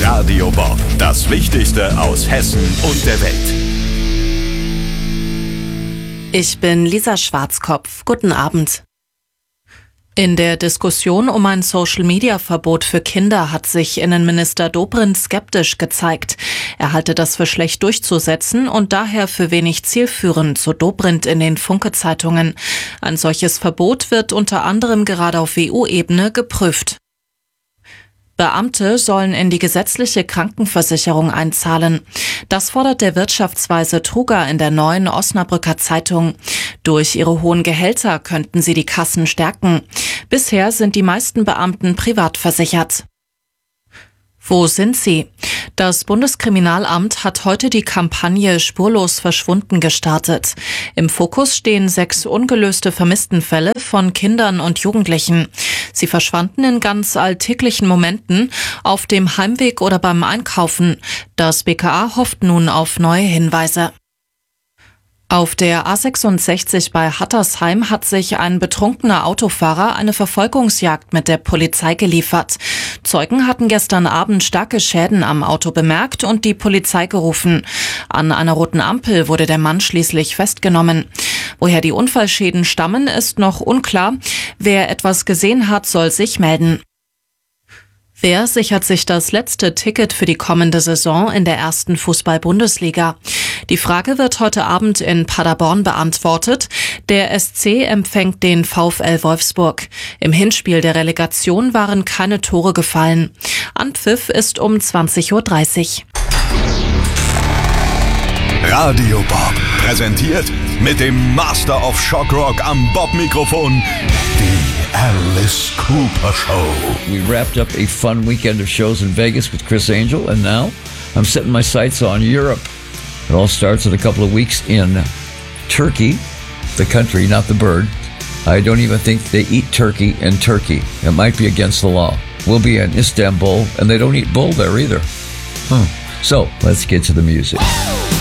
Radio Bob, das Wichtigste aus Hessen und der Welt. Ich bin Lisa Schwarzkopf. Guten Abend. In der Diskussion um ein Social-Media-Verbot für Kinder hat sich Innenminister Dobrindt skeptisch gezeigt. Er halte das für schlecht durchzusetzen und daher für wenig zielführend, so Dobrindt in den Funke-Zeitungen. Ein solches Verbot wird unter anderem gerade auf EU-Ebene geprüft. Beamte sollen in die gesetzliche Krankenversicherung einzahlen. Das fordert der Wirtschaftsweise Truger in der Neuen Osnabrücker Zeitung. Durch ihre hohen Gehälter könnten sie die Kassen stärken. Bisher sind die meisten Beamten privat versichert. Wo sind sie? Das Bundeskriminalamt hat heute die Kampagne Spurlos verschwunden gestartet. Im Fokus stehen 6 ungelöste Vermisstenfälle von Kindern und Jugendlichen. Sie verschwanden in ganz alltäglichen Momenten, auf dem Heimweg oder beim Einkaufen. Das BKA hofft nun auf neue Hinweise. Auf der A66 bei Hattersheim hat sich ein betrunkener Autofahrer eine Verfolgungsjagd mit der Polizei geliefert. Zeugen hatten gestern Abend starke Schäden am Auto bemerkt und die Polizei gerufen. An einer roten Ampel wurde der Mann schließlich festgenommen. Woher die Unfallschäden stammen, ist noch unklar. Wer etwas gesehen hat, soll sich melden. Wer sichert sich das letzte Ticket für die kommende Saison in der ersten Fußball-Bundesliga? Die Frage wird heute Abend in Paderborn beantwortet. Der SC empfängt den VfL Wolfsburg. Im Hinspiel der Relegation waren keine Tore gefallen. Anpfiff ist um 20:30 Uhr. Radio Bob, präsentiert mit dem Master of Shock Rock am Bob-Mikrofon, die Alice Cooper Show. We wrapped up a fun weekend of shows in Vegas with Chris Angel, and now I'm setting my sights on Europe. It all starts in a couple of weeks in Turkey, the country, not the bird. I don't even think they eat turkey in Turkey. It might be against the law. We'll be in Istanbul, and they don't eat bull there either. So, let's get to the music.